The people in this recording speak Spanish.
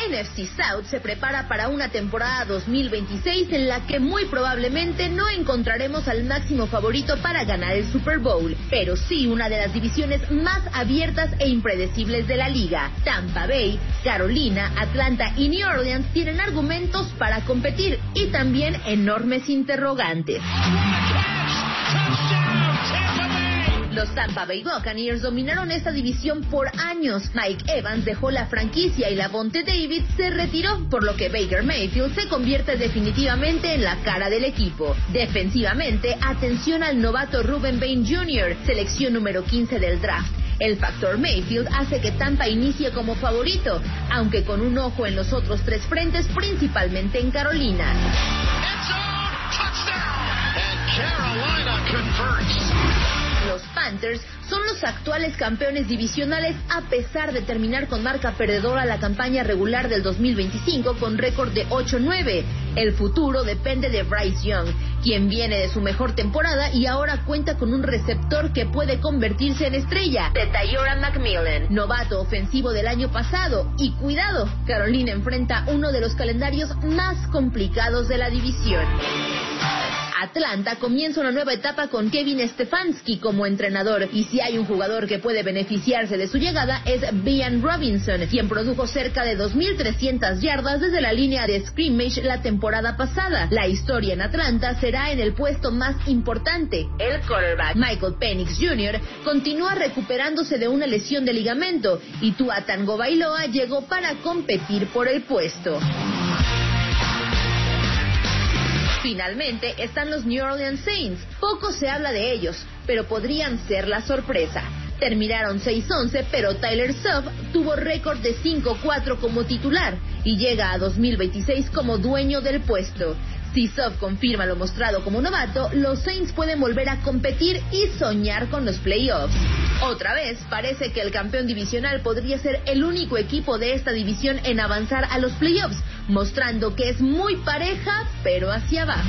NFC South se prepara para una temporada 2026 en la que muy probablemente no encontraremos al máximo favorito para ganar el Super Bowl, pero sí una de las divisiones más abiertas e impredecibles de la liga. Tampa Bay, Carolina, Atlanta y New Orleans tienen argumentos para competir y también enormes interrogantes. Los Tampa Bay Buccaneers dominaron esta división por años. Mike Evans dejó la franquicia y Lavonte David se retiró, por lo que Baker Mayfield se convierte definitivamente en la cara del equipo. Defensivamente, atención al novato Ruben Bain Jr., selección número 15 del draft. El factor Mayfield hace que Tampa inicie como favorito, aunque con un ojo en los otros tres frentes, principalmente en Carolina. Los Panthers son los actuales campeones divisionales a pesar de terminar con marca perdedora la campaña regular del 2025 con récord de 8-9. El futuro depende de Bryce Young, quien viene de su mejor temporada y ahora cuenta con un receptor que puede convertirse en estrella, de Tyora McMillan, novato ofensivo del año pasado. Y cuidado, Carolina enfrenta uno de los calendarios más complicados de la división. Atlanta comienza una nueva etapa con Kevin Stefanski como entrenador, y si hay un jugador que puede beneficiarse de su llegada es Bijan Robinson, quien produjo cerca de 2,300 yardas desde la línea de scrimmage la temporada pasada. La historia en Atlanta será en el puesto más importante, el quarterback. Michael Penix Jr. continúa recuperándose de una lesión de ligamento y Tua Tagovailoa llegó para competir por el puesto. Finalmente están los New Orleans Saints. Poco se habla de ellos, pero podrían ser la sorpresa. Terminaron 6-11, pero Tyler Suggs tuvo récord de 5-4 como titular y llega a 2026 como dueño del puesto. Si Suggs confirma lo mostrado como novato, los Saints pueden volver a competir y soñar con los playoffs. Otra vez, parece que el campeón divisional podría ser el único equipo de esta división en avanzar a los playoffs, mostrando que es muy pareja, pero hacia abajo.